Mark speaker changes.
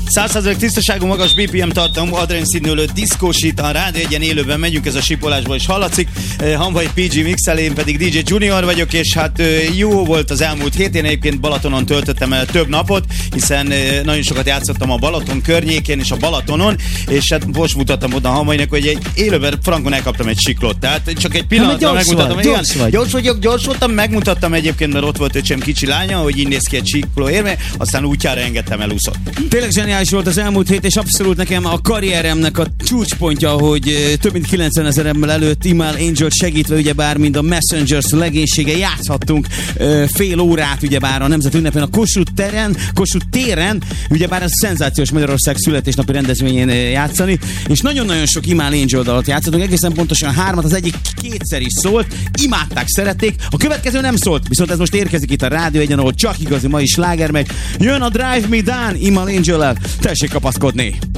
Speaker 1: 100% tisztaságú, magas BPM tartalmú, adrenszínülő diszkósít a Rádió Egyen élőben megyünk, ez a sipolásból is hallatszik. Hanvai PG Mixel, én pedig DJ Junior vagyok, és hát jó volt az elmúlt hét. Én egyébként Balatonon töltöttem el több napot, hiszen nagyon sokat játszottam a Balaton környékén és a Balatonon, és hát most mutattam oda a Hanvainak, hogy egy élőben frankon elkaptam egy siklót. Tehát csak egy pillanatra megmutattam. Gyors voltam, megmutattam egyébként, mert ott volt öcsém kicsi lánya, hogy így néz ki egy sikló érme, aztán útjára engedtem, elúszott.
Speaker 2: Tényleg zseniális volt az elmúlt hét, és abszolút nekem a karrieremnek a csúcspontja, hogy több mint 90 000 ember előtt Imal Angel segítve, ugyebár mind a Messengers legénysége játszhattunk fél órát, ugyebár a Nemzeti Ünnepen a Kossuth téren, ugyebár ez a szenzációs Magyarország születésnapi rendezvényén játszani, és nagyon-nagyon sok Imal Angel dalat játszottunk, egészen pontosan 3, az egyik kétszer is szólt, imádták, szerették, a következő nem szólt, viszont ez most érkezik itt a Rádió Egyen, ahol csak igazi mai sláger megy. Jön a Drive Me Down Imal Angel-el, tessék kapaszkodni!